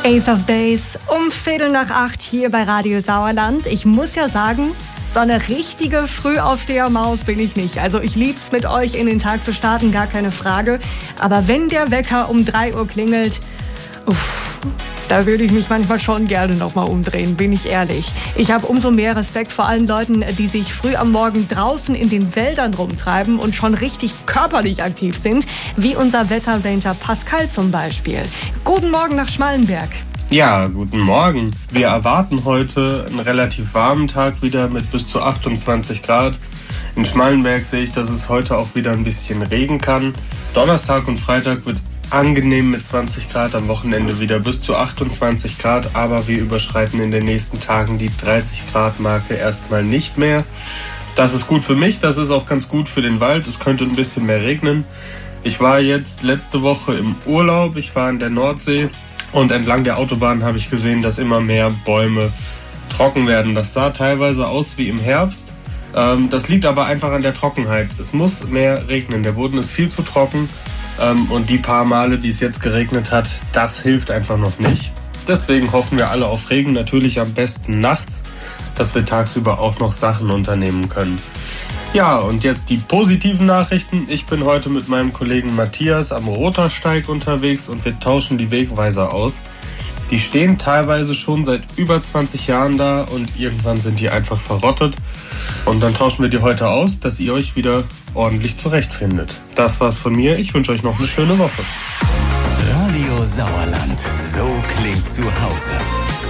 Ace of Base um 7:15 hier bei Radio Sauerland. Ich muss ja sagen, so eine richtige Frühaufstehermaus bin ich nicht. Also ich lieb's, mit euch in den Tag zu starten, gar keine Frage. Aber wenn der Wecker um 3 Uhr klingelt, da würde ich mich manchmal schon gerne nochmal umdrehen, bin ich ehrlich. Ich habe umso mehr Respekt vor allen Leuten, die sich früh am Morgen draußen in den Wäldern rumtreiben und schon richtig körperlich aktiv sind, wie unser Wetterranger Pascal zum Beispiel. Guten Morgen nach Schmallenberg. Ja, guten Morgen. Wir erwarten heute einen relativ warmen Tag wieder mit bis zu 28 Grad. In Schmallenberg sehe ich, dass es heute auch wieder ein bisschen Regen kann. Donnerstag und Freitag wird es angenehm mit 20 Grad, am Wochenende wieder bis zu 28 Grad, aber wir überschreiten in den nächsten Tagen die 30 Grad Marke erstmal nicht mehr. Das ist gut für mich, das ist auch ganz gut für den Wald, es könnte ein bisschen mehr regnen. Ich war jetzt letzte Woche im Urlaub, ich war in der Nordsee und entlang der Autobahn habe ich gesehen, dass immer mehr Bäume trocken werden. Das sah teilweise aus wie im Herbst. Das liegt aber einfach an der Trockenheit. Es muss mehr regnen, der Boden ist viel zu trocken. Und die paar Male, die es jetzt geregnet hat, das hilft einfach noch nicht. Deswegen hoffen wir alle auf Regen, natürlich am besten nachts, dass wir tagsüber auch noch Sachen unternehmen können. Ja, und jetzt die positiven Nachrichten. Ich bin heute mit meinem Kollegen Matthias am Rotersteig unterwegs und wir tauschen die Wegweiser aus. Die stehen teilweise schon seit über 20 Jahren da und irgendwann sind die einfach verrottet. Und dann tauschen wir die heute aus, dass ihr euch wieder ordentlich zurechtfindet. Das war's von mir. Ich wünsche euch noch eine schöne Woche. Radio Sauerland. So klingt zu Hause.